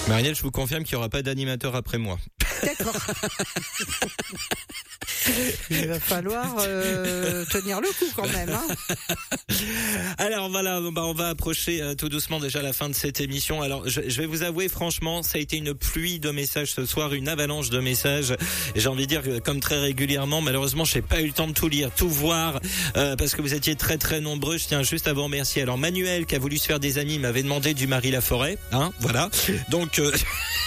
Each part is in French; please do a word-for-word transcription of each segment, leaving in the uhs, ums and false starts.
Marielle, je vous confirme qu'il n'y aura pas d'animateur après moi. D'accord. Il va falloir euh, tenir le coup quand même. Hein. Alors voilà, bah on va approcher euh, tout doucement déjà la fin de cette émission. Alors je, je vais vous avouer franchement, ça a été une pluie de messages ce soir, une avalanche de messages. Et j'ai envie de dire que, comme très régulièrement, malheureusement, je n'ai pas eu le temps de tout lire, tout voir, euh, parce que vous étiez très très nombreux. Je tiens juste à vous remercier. Alors Manuel, qui a voulu se faire des amis, m'avait demandé du Marie Laforêt, hein, voilà. Donc euh,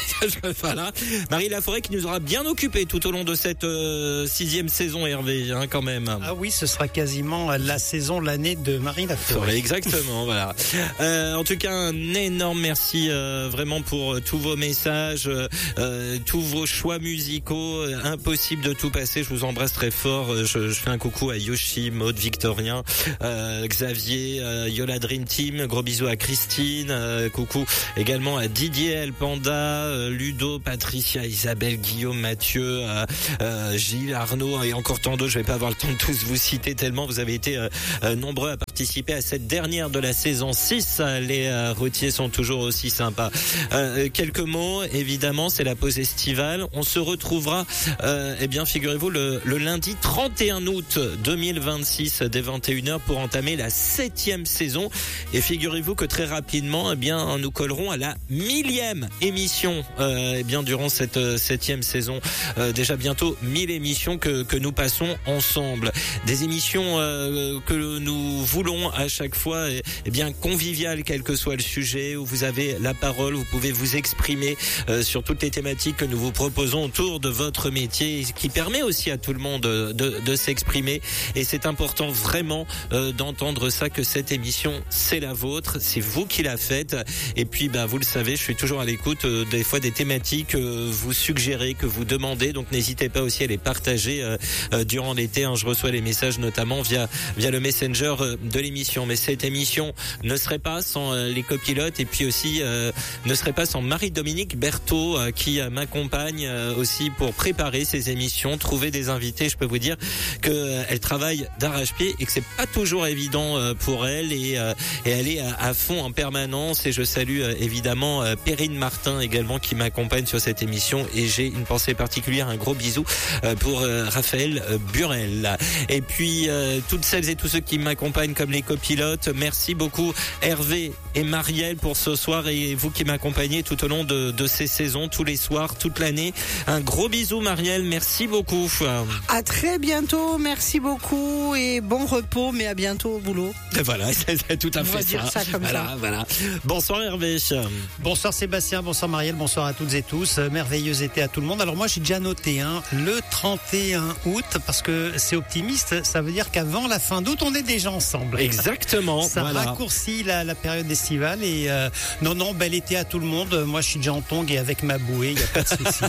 voilà, Marie Laforêt qui nous aura bien occupé tout au long de cette euh, sixième saison, Hervé, hein, quand même. Ah oui, ce sera quasiment la saison, l'année de Marie Laforêt. Exactement, voilà. Euh, en tout cas, un énorme merci euh, vraiment pour euh, tous vos messages, euh, tous vos choix musicaux. Euh, impossible de tout passer. Je vous embrasse très fort. Euh, je, je fais un coucou à Yoshi, Maud, Victorien, euh, Xavier, euh, Yola Dream Team. Gros bisous à Christine. Euh, coucou également à Didier, El Panda, euh, Ludo, Patricia, Isabelle, Guillaume, Mathieu, euh, euh, Gilles, Arnaud et encore tant d'autres. Je vais pas avoir le temps de tous vous citer tellement vous avez été euh, euh, nombreux à participer à cette dernière de la saison six. Les euh, routiers sont toujours aussi sympas. Euh, quelques mots, évidemment, c'est la pause estivale. On se retrouvera, euh, eh bien, figurez-vous, le, le lundi trente et un août deux mille vingt-six dès vingt et une heures pour entamer la septième saison. Et figurez-vous que très rapidement, eh bien, nous collerons à la millième émission, euh, eh bien, durant cette euh, septième saison. Euh, déjà bientôt mille émissions que, que nous passons ensemble. Des émissions euh, que nous voulons à chaque fois, eh, eh bien, conviviales, quel que soit le sujet, où vous avez la parole, vous pouvez vous exprimer euh, sur toutes les thématiques que nous vous proposons autour de votre métier, qui permet aussi à tout le monde de, de, de s'exprimer. Et c'est important vraiment euh, d'entendre ça, que cette émission, c'est la vôtre, c'est vous qui la faites. Et puis, bah, vous le savez, je suis toujours à l'écoute euh, des fois des thématiques que euh, vous suggérez, que vous demandez. Donc, n'hésitez pas aussi à les partager euh, euh, durant l'été. Hein. Je reçois les messages notamment via via le messenger euh, de l'émission. Mais cette émission ne serait pas sans euh, les copilotes, et puis aussi euh, ne serait pas sans Marie-Dominique Berthaud euh, qui euh, m'accompagne euh, aussi pour préparer ces émissions, trouver des invités. Je peux vous dire que euh, elle travaille d'arrache-pied et que c'est pas toujours évident euh, pour elle, et, euh, et elle est à, à fond en permanence. Et je salue euh, évidemment euh, Perrine Martin également qui m'accompagne sur cette émission, et j'ai une pensée particulière, un gros bisou euh, pour euh, Raphaël euh, Burel. Et puis euh, toutes celles et tous ceux qui m'accompagnent comme les copilotes, merci beaucoup Hervé et Marielle pour ce soir, et vous qui m'accompagnez tout au long de, de ces saisons, tous les soirs, toute l'année. Un gros bisou Marielle, merci beaucoup. À très bientôt, merci beaucoup et bon repos, mais à bientôt au boulot. Et voilà, c'est tout à On fait va dire ça comme voilà, ça. Voilà. Bonsoir Hervé. Bonsoir Sébastien, bonsoir Marielle, bonsoir à toutes et tous. Merveilleux été à tout le monde. Alors moi j'ai déjà noté hein, le trente et un août, parce que c'est optimiste, ça veut dire qu'avant la fin d'août on est déjà ensemble. Exactement. Ça voilà. raccourcit la, la période estivale. Et euh, non non, bel été à tout le monde. Moi je suis déjà en tongs et avec ma bouée, il n'y a pas de souci.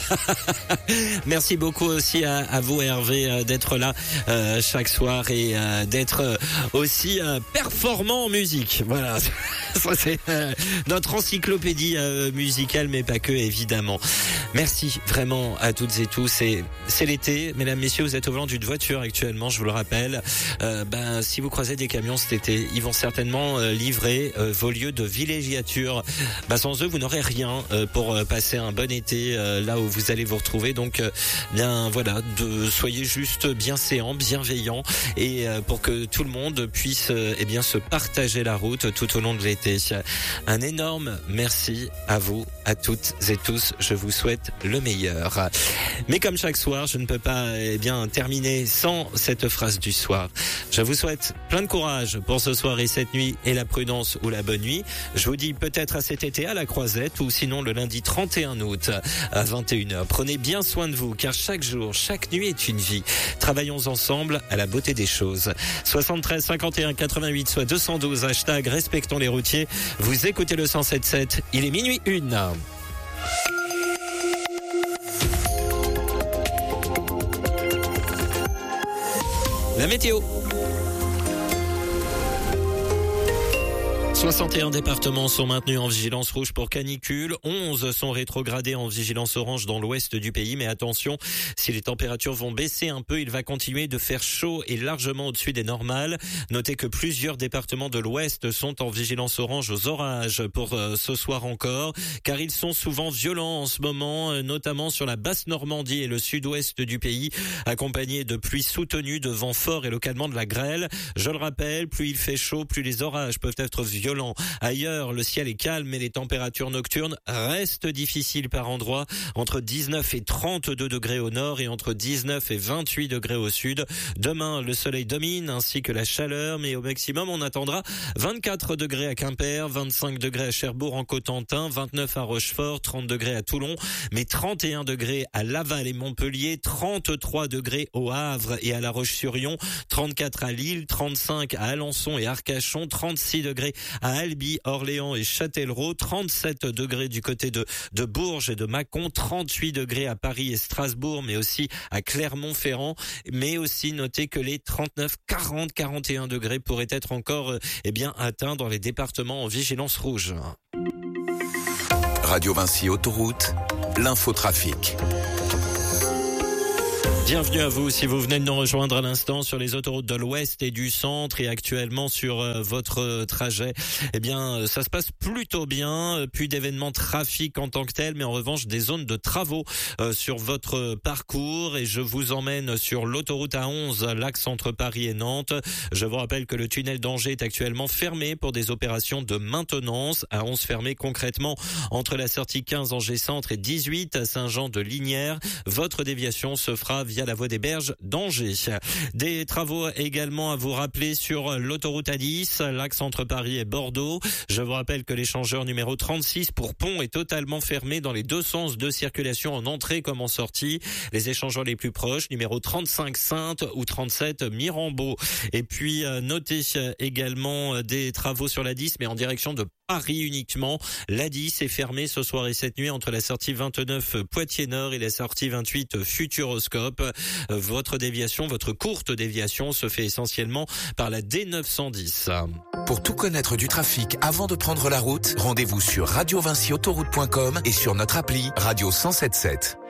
Merci beaucoup aussi à, à vous Hervé euh, d'être là euh, chaque soir, et euh, d'être euh, aussi euh, performant en musique. Voilà, ça c'est euh, notre encyclopédie euh, musicale, mais pas que évidemment. Merci vraiment à toutes et tous. Et c'est l'été, mesdames, messieurs, vous êtes au volant d'une voiture actuellement, je vous le rappelle. Euh, ben si vous croisez des camions cet été, ils vont certainement euh, livrer euh, vos lieux de villégiature. Ben, sans eux, vous n'aurez rien euh, pour euh, passer un bon été euh, là où vous allez vous retrouver. Donc euh, bien voilà, de soyez juste bienséants, bienveillants, et euh, pour que tout le monde puisse euh, eh bien se partager la route tout au long de l'été. Un énorme merci à vous, à toutes et tous. Je vous souhaite le meilleur. Mais comme chaque soir, je ne peux pas eh bien terminer sans cette phrase du soir. Je vous souhaite plein de courage pour ce soir et cette nuit, et la prudence ou la bonne nuit. Je vous dis peut-être à cet été à la Croisette, ou sinon le lundi trente et un août à vingt et une heures. Prenez bien soin de vous, car chaque jour, chaque nuit est une vie. Travaillons ensemble à la beauté des choses. soixante-treize cinquante et un quatre-vingt-huit, soit deux cent douze, hashtag respectons les routiers. Vous écoutez le cent sept sept, il est minuit une. La météo. soixante et un départements sont maintenus en vigilance rouge pour canicule. onze sont rétrogradés en vigilance orange dans l'ouest du pays. Mais attention, si les températures vont baisser un peu, il va continuer de faire chaud et largement au-dessus des normales. Notez que plusieurs départements de l'ouest sont en vigilance orange aux orages pour euh, ce soir encore, car ils sont souvent violents en ce moment, euh, notamment sur la basse Normandie et le sud-ouest du pays, accompagnés de pluies soutenues, de vents forts et localement de la grêle. Je le rappelle, plus il fait chaud, plus les orages peuvent être violents. Ailleurs, le ciel est calme, mais les températures nocturnes restent difficiles par endroits, entre dix-neuf et trente-deux degrés au nord et entre dix-neuf et vingt-huit degrés au sud. Demain, le soleil domine ainsi que la chaleur, mais au maximum, on attendra vingt-quatre degrés à Quimper, vingt-cinq degrés à Cherbourg en Cotentin, vingt-neuf à Rochefort, trente degrés à Toulon, mais trente et un degrés à Laval et Montpellier, trente-trois degrés au Havre et à La Roche-sur-Yon, trente-quatre à Lille, trente-cinq à Alençon et Arcachon, trente-six degrés à Albi, Orléans et Châtellerault, trente-sept degrés du côté de, de Bourges et de Mâcon, trente-huit degrés à Paris et Strasbourg, mais aussi à Clermont-Ferrand, mais aussi notez que les trente-neuf, quarante, quarante et un degrés pourraient être encore euh, eh bien atteints dans les départements en vigilance rouge. Radio Vinci Autoroute, l'infotrafic. Bienvenue à vous si vous venez de nous rejoindre à l'instant sur les autoroutes de l'Ouest et du Centre et actuellement sur euh, votre trajet. Eh bien, ça se passe plutôt bien. Plus d'événements trafic en tant que tel, mais en revanche des zones de travaux euh, sur votre parcours. Et je vous emmène sur l'autoroute A onze, l'axe entre Paris et Nantes. Je vous rappelle que le tunnel d'Angers est actuellement fermé pour des opérations de maintenance. A onze fermé concrètement entre la sortie quinze Angers Centre et dix-huit à Saint-Jean-de-Lignières. Votre déviation se fera via la voie des Berges d'Angers. Des travaux également à vous rappeler sur l'autoroute A dix, l'axe entre Paris et Bordeaux. Je vous rappelle que l'échangeur numéro trente-six pour Pont est totalement fermé dans les deux sens de circulation en entrée comme en sortie. Les échangeurs les plus proches, numéro trente-cinq Saintes ou trente-sept Mirambeau. Et puis notez également des travaux sur l'A dix mais en direction de Paris uniquement. L'A dix est fermé ce soir et cette nuit entre la sortie vingt-neuf Poitiers-Nord et la sortie vingt-huit Futuroscope. Votre déviation, votre courte déviation se fait essentiellement par la D neuf cent dix. Pour tout connaître du trafic avant de prendre la route, rendez-vous sur radio vinci autoroute point com et sur notre appli Radio cent soixante-dix-sept.